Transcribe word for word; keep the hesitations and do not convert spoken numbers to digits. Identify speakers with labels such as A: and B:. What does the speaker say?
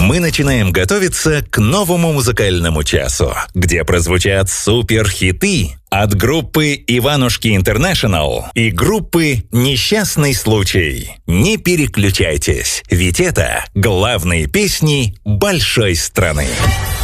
A: мы начинаем готовиться к новому музыкальному часу, где прозвучат суперхиты от группы «Иванушки Интернешнл» и группы «Несчастный случай». Не переключайтесь, ведь это главные песни большой страны.